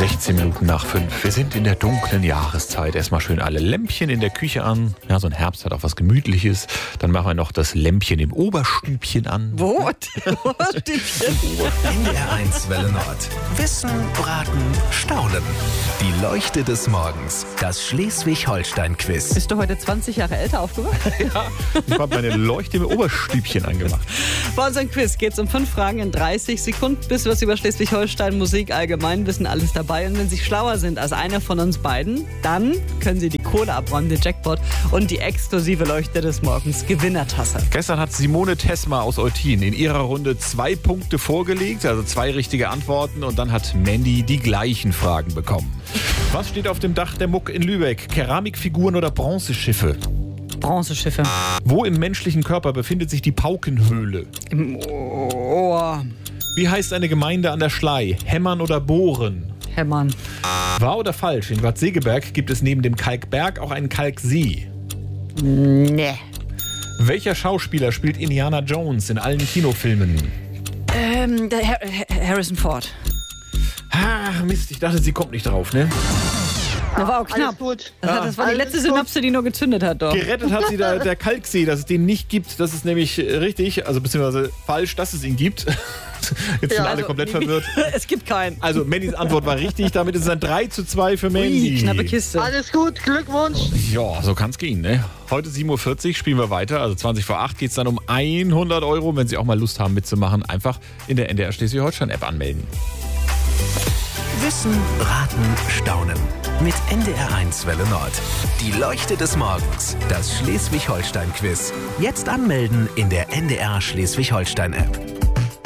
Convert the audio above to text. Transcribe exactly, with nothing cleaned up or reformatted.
sechzehn Minuten nach fünf. Wir sind in der dunklen Jahreszeit. Erstmal schön alle Lämpchen in der Küche an. Ja, so ein Herbst hat auch was Gemütliches. Dann machen wir noch das Lämpchen im Oberstübchen an. Wo? Oberstübchen? N D R eins Welle Nord. Wissen, Braten, Staunen. Die Leuchte des Morgens. Das Schleswig-Holstein-Quiz. Bist du heute zwanzig Jahre älter aufgewacht? Ja, ich habe meine Leuchte im Oberstübchen angemacht. Bei unserem Quiz geht es um fünf Fragen in dreißig Sekunden. Bis was über Schleswig-Holstein, Musik, Allgemeinwissen, alles dabei. Und wenn Sie schlauer sind als einer von uns beiden, dann können Sie die Kohle abräumen, den Jackpot und die exklusive Leuchte des Morgens Gewinnertasse. Gestern hat Simone Tesma aus Eutin in ihrer Runde zwei Punkte vorgelegt, also zwei richtige Antworten. Und dann hat Mandy die gleichen Fragen bekommen. Was steht auf dem Dach der Muck in Lübeck? Keramikfiguren oder Bronzeschiffe? Bronzeschiffe. Wo im menschlichen Körper befindet sich die Paukenhöhle? Im Ohr. Wie heißt eine Gemeinde an der Schlei? Hämmern oder Bohren? Hämmern. Wahr oder falsch? In Bad Segeberg gibt es neben dem Kalkberg auch einen Kalksee. Nee. Welcher Schauspieler spielt Indiana Jones in allen Kinofilmen? Ähm, der Har- Harrison Ford. Ah, Mist, ich dachte, sie kommt nicht drauf, ne? Das war auch knapp. Alles gut. Das, hat, das war die Alles letzte gut. Synapse, die nur gezündet hat, doch. Gerettet hat sie da, der Kalksee, dass es den nicht gibt. Das ist nämlich richtig, also beziehungsweise falsch, dass es ihn gibt. Jetzt sind Ja, alle also, komplett wie- wie- verwirrt. Es gibt keinen. Also Mandys Antwort war richtig, damit ist es ein drei zu zwei für Mandy. Ui, knappe Kiste. Alles gut, Glückwunsch. Ja, so kann's gehen, ne? Heute sieben Uhr vierzig spielen wir weiter, also zwanzig vor acht geht's dann um hundert Euro. Wenn Sie auch mal Lust haben mitzumachen, einfach in der N D R Schleswig-Holstein-App anmelden. Wissen, Raten, Staunen. Mit N D R eins Welle Nord. Die Leuchte des Morgens. Das Schleswig-Holstein-Quiz. Jetzt anmelden in der N D R Schleswig-Holstein-App.